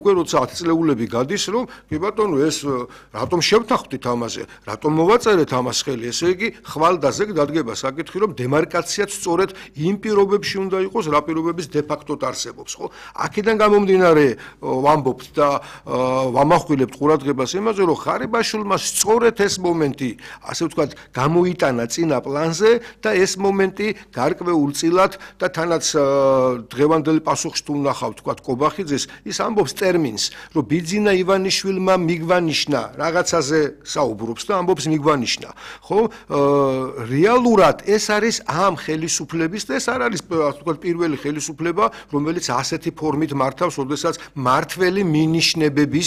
უკვე როცა 10 წლეულები გადის, რომ კი ბატონო ეს რატომ შევთანხმდით ამაზე, რატომ მოვაწერეთ ამას ხელი, ესე იგი ხვალდაზე დადგება საკითხი, რომ დემარკაციაც სწორედ იმ პირობებში უნდა იყოს, რა პირობების დე-ფაქტოდ არსებობს, ხო? აქედან გამომდინარე ვამბობთ და ვამახვილებთ ყურადღებას იმაზე, რომ ხარიბაშვილმა სწორედ ეს მომენტი, ასე ვთქვათ, გამოიტანა წინა პლანზე და ეს მომენტი გარკვეულწილად და თანაც დღევანდელი პასუხში თუ ვნახავთ, ვთქვათ, კობახიძეს, ის ამბობს ტერმინს, რომ ბიძინა ივანიშვილმა მიგვანიშნა, რაღაცაზე საუბრობს და ამბობს მიგვანიშნა, ხო? რეალურად ეს არის ამ ხელისუფლების და ეს არ არის, ასე ვთქვათ, პირველი ხელისუფლება, რომელიც ასეთი ფორმით მართავს, როდესაც მართველი მინიშნებების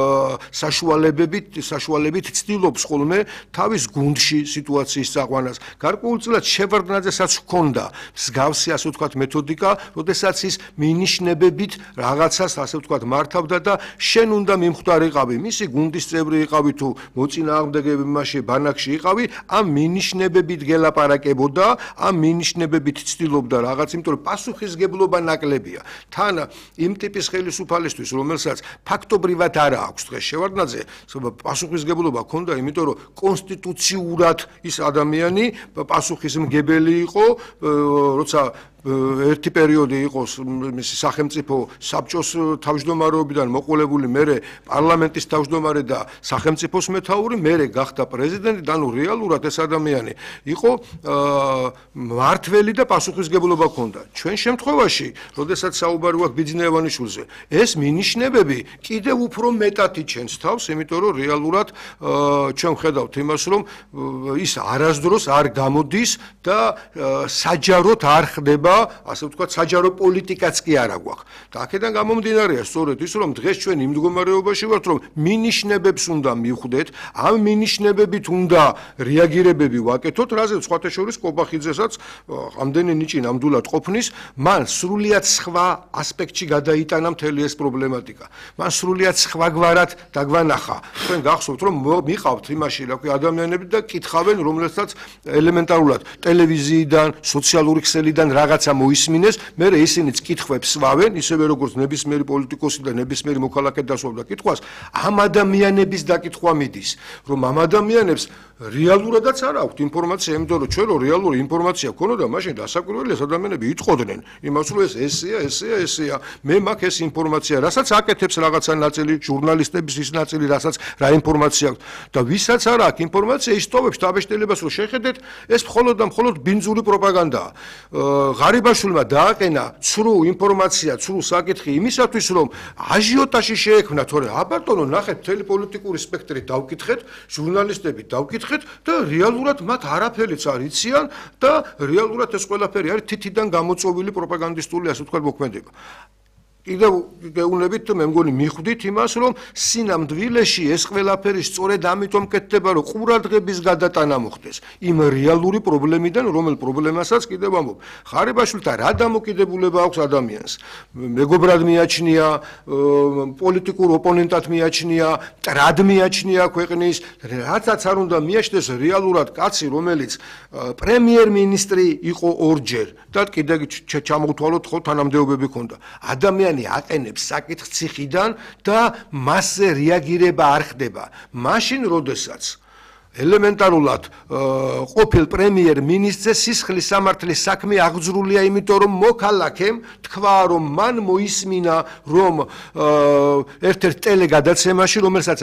საშუალებით ცდილობს ხოლმე თავის გუნდში სიტუაციის წაყვანას. გარკვეულწილად შევარდნაძესაც ჰქონდა მსგავსი, ასე ვთქვათ, მეთოდიკა, როდესაც ის მინიშნებებით რაღაცას, ასე ვთქვათ, მართავდა და შენ უნდა მიმხვდარიყავი, მისი გუნდის წევრი იყავი თუ მოწინააღმდეგე მასში ბანაკში იყავი, ამ მინიშნებებით გელაპარაკებოდა, ამ მინიშნებებით ცდილობდა რაღაც, იმიტომ რომ პასუხისგებლობა ნაკლებია. თან იმ ტიპის ხელისუფალისთვის, რომელსაც ფაქტობრივად არა აქვს დღეს შევარდნაძე, პასუხისგებლობა ჰქონდა, იმიტომ რომ კონსტიტუციურად ის ადამიანი პასუხისმგებელი იყო, როცა ერთი პერიოდი იყოს მისი სახელმწიფო საბჭოს თავმჯდომარეობიდან მოყოლებული, მერე პარლამენტის თავმჯდომარე და სახელმწიფოს მეთაური, მერე გახდა პრეზიდენტი, და ნუ რეალურად ეს ადამიანი იყო მართველი და პასუხისგებლობა ჰქონდა. ჩვენ შემთხვევაში, როდესაც საუბარი გვაქვს ბიძინა ივანიშვილზე, ეს მინიშნებები კიდევ უფრო მეტად იჩენს თავს, იმიტომ რომ რეალურად ჩვენ ვხედავთ იმას, რომ ის არასდროს არ გამოდის და საჯაროდ არ ხდება, ასე ვთქვათ, საჯარო პოლიტიკაც კი არა გვაქვს. და აქედან გამომდინარეა სწორედ ის, რომ დღეს ჩვენ იმ მდგომარეობაში ვართ, რომ მინიშნებებს უნდა მივხვდეთ, ამ მინიშნებებით უნდა რეაგირებები ვაკეთოთ, რაზეც სხვათა შორის კობახიძესაც ამდენი ნიჭი ნამდვილად ყოფნის, მან სრულიად სხვა ასპექტში გადაიტანა მთელი ეს პრობლემატიკა. მან სრულიად სხვაგვარად დაგვანახა. ჩვენ გახსოვთ, რომ მიყავთ იმაში, რა ქვია, ადამიანები და კითხავენ, რომელსაც ელემენტარულად ტელევიზიიდან, სოციალური ქსელიდან რაღაცა მოისმინეს, მერე ისინიც კითხვებს სვავენ, ისევე როგორც ნებისმიერი პოლიტიკოსი და ნებისმიერი მოქალაქე დასვავდა კითხვას, ამ ადამიანების დაკითხვა მიდის, რომ ამ ადამიანებს რეალურადაც არ აქვთ ინფორმაცია, იმიტომ რომ ჩვენ რო რეალური ინფორმაცია გქონოდა, მაშინ დასაკვირველი ეს ადამიანები იტყოდნენ იმას, რომ ესეა, მე მაქვს ეს ინფორმაცია, რასაც აკეთებს რაღაცა ნაწილი ჟურნალისტების ის ნაწილი, რასაც რა ინფორმაცია აქვს და ვისაც არ აქვს ინფორმაცია, ის ტოვებს დაბეჭდილებას, რომ შეხედეთ, ეს მხოლოდ და მხოლოდ ბინძური პროპაგანდაა. ღარიბაშვილმა დააყენა ცრუ ინფორმაცია, ცრუ საკითხი იმისათვის, რომ აჟიოტაჟი შეექმნა, თორე აბატონო, ნახეთ, მთელი პოლიტიკური სპექტრი დავკითხეთ, ჟურნალისტები დავკითხეთ და რეალურად მათ არაფერიც არ იციან და რეალურად ეს ყველაფერი არის თითიდან გამოწვეული პროპაგანდისტული, ასე ვთქვათ, მოქმედება. კიდევ გეუბნებით, მე მგონი მიხვდით იმას, რომ სინამდვილეში ეს ყველაფერი სწორედ ამიტომ კეთდება, რომ ყურადღების გადატანა მოხდეს იმ რეალური პრობლემიდან, რომელ პრობლემასაც კიდევ ამბობ. ხარიბაშვილთან რა დამოკიდებულება აქვს ადამიანს? მეგობრად მიაჩნია, პოლიტიკურ ოპონენტად მიაჩნია, ტრად მიაჩნია ქვეყნის, რაცაც არ უნდა მიაჩნდეს რეალურად კაცი, რომელიც პრემიერ-მინისტრი იყო ორჯერ და კიდე ჩამოთვალოთ ხო თანამდებობები ჰქონდა. ადამიანი აყენებს საკითხს ციხიდან და მასზე რეაგირება არ ხდება. მაშინ, როდესაც ელემენტარულად ყოფილ პრემიერ-მინისტრზე სისხლის სამართლის საქმე აღძრულია, იმიტომ რომ მოქალაქემ თქვა, რომ მან მოისმინა, რომ ერთ-ერთ ტელეგადაცემაში, რომელსაც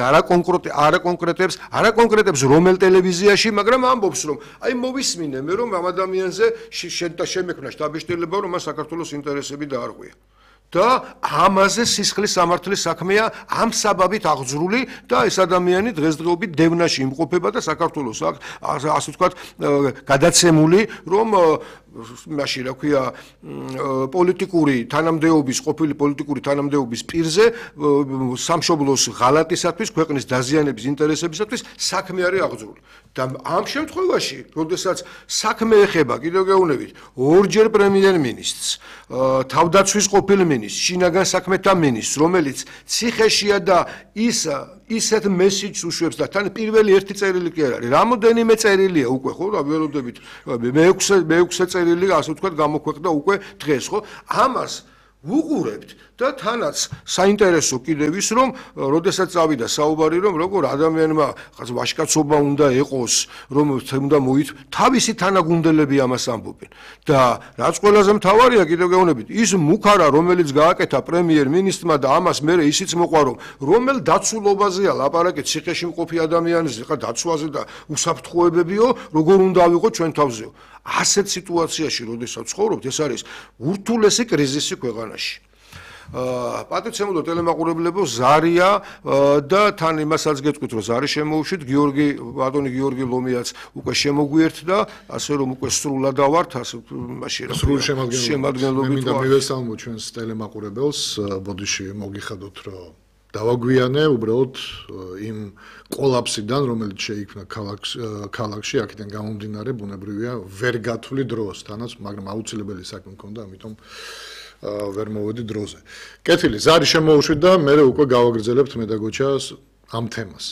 არაკონკრეტებს რომელ ტელევიზიაში, მაგრამ ამბობს, რომ აი მოვისმინე მე, რომ ამ ადამიანზე შემექმნა შტაბ-ბიჭდილება, რომ მას საქართველოს ინტერესები დაარღვია. და ამაზე სისხლის სამართლის საქმეა ამ საბაბით აღძრული და ეს ადამიანი დღესდღეობით დევნაში იმყოფება და საქართველოს აქვს, ასე ვთქვათ, გადაცემული, რომ მაშინ რა ქვია პოლიტიკური თანამდებობის, ყოფილი პოლიტიკური თანამდებობის პირზე სამშობლოს ღალატისათვის, ქვეყნის დაზიანების ინტერესებისათვის საქმე არის აღძრული. და ამ შემთხვევაში, როდესაც საქმე ეხება, კიდევ გეუბნებით, ორჯერ პრემიერ-მინისტრს, თავდაცვის ყოფილ მინისტრს, შინაგან საქმეთა მინისტრს, რომელიც ციხეშია და ისეთ მესიჯს უშვებს და თან პირველი ერთი წერილი კი არ არის. რამოდენიმე წერილია უკვე, ხო, და ველოდებით მე-6 წერილი, ასე ვთქვათ, გამოქვეყნდა უკვე დღეს, ხო? ამას ვუყურებთ და თანაც საინტერესო კიდევ ის რომ როდესაც წავიდა საუბარი რომ როგორ ადამიანმა ვაჟკაცობა უნდა ეყოს რომ უნდა თავისი თანაგუნდელები ამას ამბობენ და რაც ყველაზე მთავარია კიდევ გეუბნებით ის მუქარა რომელიც გააკეთა პრემიერ-მინისტრმა და ამას მერე ისიც მოყვა რომელ დაცულობაზეა ლაპარაკი ციხეში მყოფი ადამიანზე ხა დაცვაზე და უსაფრთხოებებიო როგორ უნდა ავიღოთ ჩვენ თავზეო ასეთ სიტუაციაში როდესაც ცხოვრობთ ეს არის ურთულესი კრიზისი ქვეყანაში პატრიცემულო ტელემაყურებლებო ზარია და თან იმასაც გეტყვით რომ ზარი შემოუშვით ბატონი გიორგი ლომიაც უკვე შემოგვიერთდა ასე რომ უკვე სრულად ავართ ასე მაშინ სრულ შემადგენლობით მინდა მივესალმო ჩვენს ტელემაყურებელს ბოდიში მოგიხადოთ რომ დავაგვიანე უბრალოდ იმ კოლაფსიდან რომელიც შეიქმნა ქალაქში აქედან გამომდინარე ბუნებრივია ვერ გათვლი დროს თანაც მაგრამ აუცილებელი საქმე მქონდა ამიტომ ვერ მოვედი დროზე. კეთილი, ზარი შემოუშვით და მე უკვე გავაგრძელებთ მე და გოჩას ამ თემას.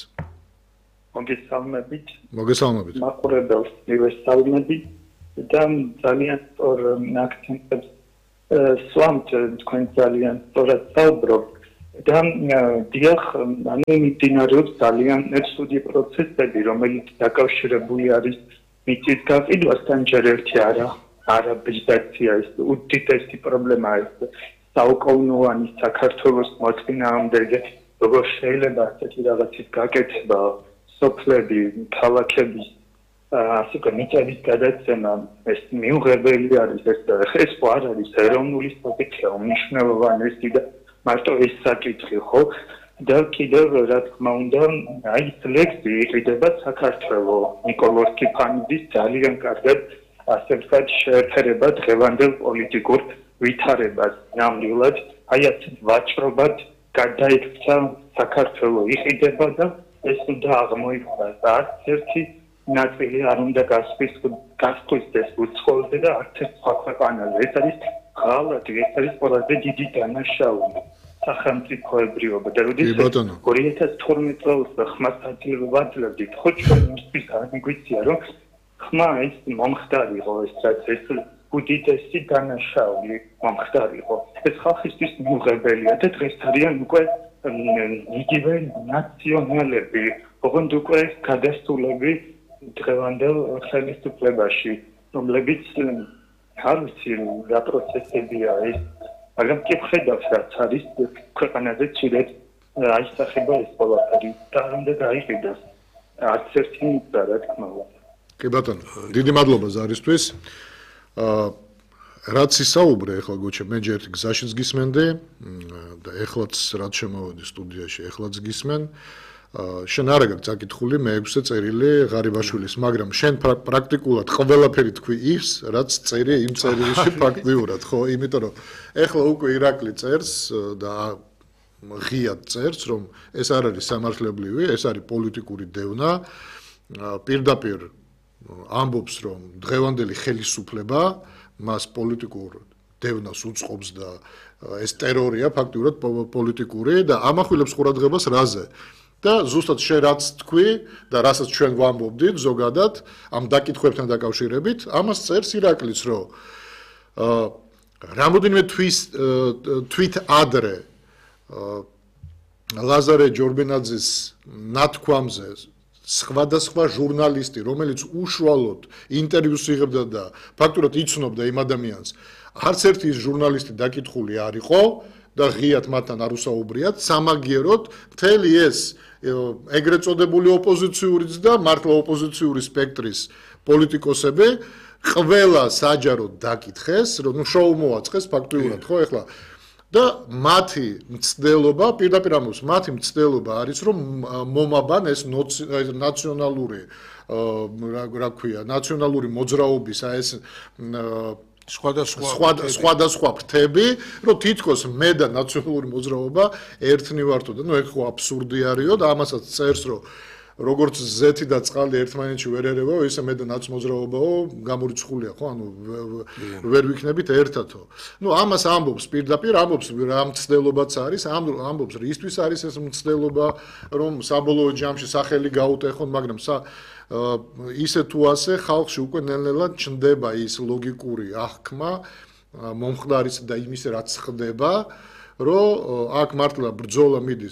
მოგესალმებით. მაყურებელს მივესალმები და ძალიან სწორ აქცენტებს სვამთ თქვენ ძალიან სწორად საუბრობთ და დიახ, ანუ მიმდინარეობს ძალიან ცუდი პროცესები, რომელიც დაკავშირებული არის მიწის გაყიდვასთან ჯერ ერთი არაბიზაცია ის უდიდესი პრობლემაა ეს საუკუნოვანი საქართველოს მოწინააღმდეგე როგორ შეიძლება ასეთი რაღაცის გაკეთება სოფლები ქალაქების ასე კომიტეტის გადაცემა ეს მიუღებელი არის ეს არ არის ეროვნული სტრატეგია უმნიშვნელოვანესი და მარტო ეს საკითხი ხო და კიდევ რა თქმა უნდა აი ეს ლექსი იყიდება საქართველოს ნიკოლოზ კიფანიძის ძალიან კარგად ასე ვთქვათ შეერთება დღევანდელ პოლიტიკურ ვითარებას ნამდვილად აი ასეთ ვაჭრობად გადაიქცა საქართველოს იყიდება და ეს უნდა აღმოიფხვრას არც ერთი ნაწილი არ უნდა გასხვისდეს უცხოელზე და არც ერთ სხვა ქვეყანაზე ეს არის ღალატი ეს არის ყველაზე დიდი დანაშაული სახელმწიფოებრიობა და როდესაც 2012 წელს ხმას აძლევდით ხო ჩვენ იმისთვის არ მიგვიწია რომ ხმა ეს მომხდარიყო ეს რაც ეს უდიდესი დანაშაული მომხდარიყო ეს ხალხისთვის მიუღებელია და დღეს არიან უკვე იგივე ნაციონალები ოღონდ უკვე გადასულები დღევანდელ ხელისუფლებაში რომლებიც არ ვიცი რა პროცესებია ეს მაგრამ კი ხედავს რაც არის ქვეყანაზე ცუდად აისახება ეს ყველაფერი და არ უნდა გაიყიდოს არც ერთი მიწა რა თქმა უნდა კი ბატონო, დიდი მადლობა ზარისთვის. რაც ისაუბრე ახლა გოჩა მე ჯერ გზაშიც გისმენდი და ეხლაც რაც შემოვედი სტუდიაში, ეხლაც გისმენ. შენ არ აგარ წაკითხული მე-6 წერილი ღარიბაშვილის, მაგრამ შენ პრაქტიკულად ყველაფერი თქვი ის, რაც წერია იმ წერილში ფაქტიურად, ხო? იმიტომ რომ ეხლა უკვე ირაკლი წერს და ღიად წერს, რომ ეს არ არის სამართლებრივი, ეს არის პოლიტიკური დევნა. პირდაპირ ამბობს რომ დღევანდელი ხელისუფლება მას პოლიტიკურ დევნას უწყობს და ეს ტერორია ფაქტიურად პოლიტიკური და ამახვილებს ყურადღებას რაზე და ზუსტად შენ რაც თქვი და რასაც ჩვენ ვამბობდით ზოგადად ამ დაკითხვებთან დაკავშირებით ამას წერს ირაკლიც რომ რამოდენიმე თვით ადრე ლაზარე ჯორბენაძის ნათქვამზე სხვადასხვა ჟურნალისტი, რომელიც უშუალოდ ინტერვიუს იღებდა და ფაქტურად იცნობდა იმ ადამიანს, არც ერთი ჟურნალისტი დაკითხული არ იყო და ღიად მათთან არ უსაუბრიათ, სამაგიეროდ მთელი ეს ეგრეთ წოდებული ოპოზიციურიც და მართლა ოპოზიციური სპექტრის პოლიტიკოსები ყველა საჯაროდ დაკითხეს, რომ შოუ მოაწყეს ფაქტურად, ხო, ეხლა და მათი მცდელობა, პირდაპირ ამბობს, მათი მცდელობა არის, რომ მომაბან ეს ნაციონალური, რა ქვია, ნაციონალური მოძრაობის ეს სხვადასხვა ფრთები, რომ თითქოს მე და ნაციონალური მოძრაობა ერთნი ვართო და ნუ ეხლა აბსურდი არისო და ამასაც წერს, რომ როგორც ზეთი და წყალი ერთმანეთში ვერ ერევაო, ისე მე და ნაც მოძრაობაო გამორიცხულია, ხო, ანუ ვერ ვიქნებით ერთათო. ნუ ამას ამბობს პირდაპირ, ამბობს რა მცდელობაც არის, ამბობს რისთვის არის ეს მცდელობა, რომ საბოლოო ჯამში სახელი გაუტეხონ, მაგრამ ისე თუ ასე ხალხში უკვე ნელ-ნელა ჩნდება ის ლოგიკური აღქმა მომხდარის და იმის რაც ხდება რომ აქ მართლა ბრძოლა მიდის